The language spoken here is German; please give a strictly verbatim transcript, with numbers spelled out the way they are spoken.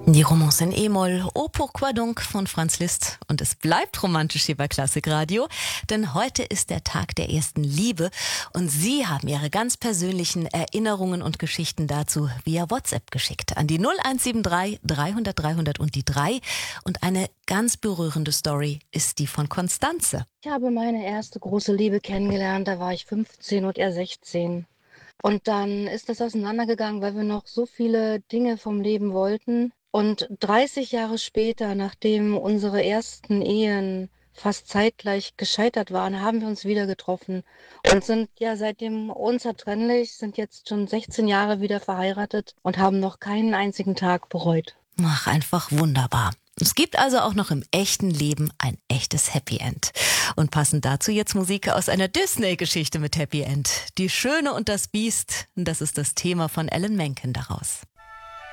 Die Romance in E-Moll, Oh pourquoi donc von Franz Liszt. Und es bleibt romantisch hier bei Klassikradio, denn heute ist der Tag der ersten Liebe und Sie haben Ihre ganz persönlichen Erinnerungen und Geschichten dazu via WhatsApp geschickt an die null eins sieben drei dreihundert dreihundert und die drei. Und eine ganz berührende Story ist die von Konstanze. Ich habe meine erste große Liebe kennengelernt, da war ich fünfzehn und er sechzehn. Und dann ist das auseinandergegangen, weil wir noch so viele Dinge vom Leben wollten. Und dreißig Jahre später, nachdem unsere ersten Ehen fast zeitgleich gescheitert waren, haben wir uns wieder getroffen und sind ja seitdem unzertrennlich, sind jetzt schon sechzehn Jahre wieder verheiratet und haben noch keinen einzigen Tag bereut. Ach, einfach wunderbar. Es gibt also auch noch im echten Leben ein echtes Happy End. Und passend dazu jetzt Musik aus einer Disney-Geschichte mit Happy End. Die Schöne und das Biest, das ist das Thema von Alan Menken daraus.